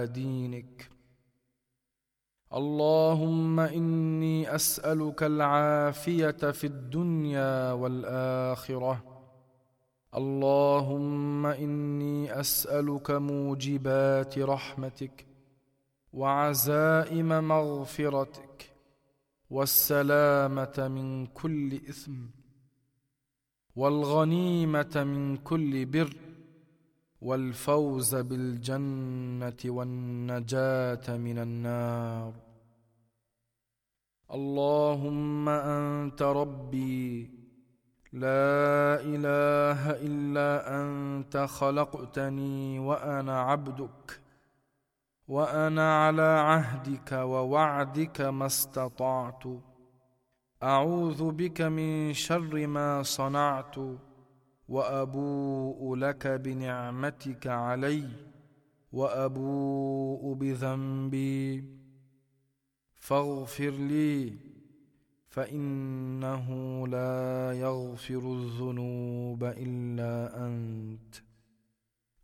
دينك. اللهم إني أسألك العافية في الدنيا والآخرة. اللهم إني أسألك موجبات رحمتك وعزائم مغفرتك والسلامة من كل إثم والغنيمة من كل بر والفوز بالجنة والنجاة من النار. اللهم أنت ربي لا إله إلا أنت، خلقتني وأنا عبدك، وأنا على عهدك ووعدك ما استطعت. أعوذ بك من شر ما صنعت، وأبوء لك بنعمتك علي، وأبوء بذنبي، فاغفر لي، فإنه لا يغفر الذنوب إلا أنت.